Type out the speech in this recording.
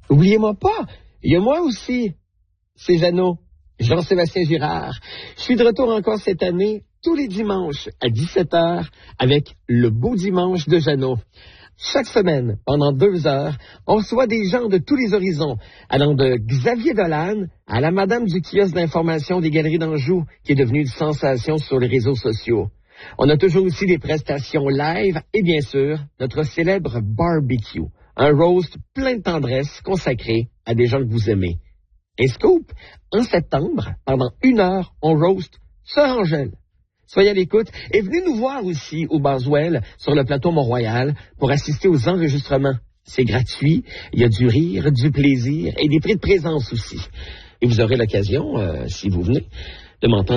Oubliez-moi pas, il y a moi aussi, c'est Jeannot, Jean-Sébastien Girard. Je suis de retour encore cette année, tous les dimanches à 17h, avec le beau dimanche de Jeannot. Chaque semaine, pendant 2 heures, on reçoit des gens de tous les horizons, allant de Xavier Dolan à la madame du kiosque d'information des Galeries d'Anjou, qui est devenue une sensation sur les réseaux sociaux. On a toujours aussi des prestations live et bien sûr, notre célèbre barbecue, un roast plein de tendresse consacré à des gens que vous aimez. Et scoop, en septembre, pendant 1 heure, on roast Sœur Angèle. Soyez à l'écoute et venez nous voir aussi au Boswell, sur le plateau Mont-Royal, pour assister aux enregistrements. C'est gratuit, il y a du rire, du plaisir et des prix de présence aussi. Et vous aurez l'occasion, si vous venez, de m'entendre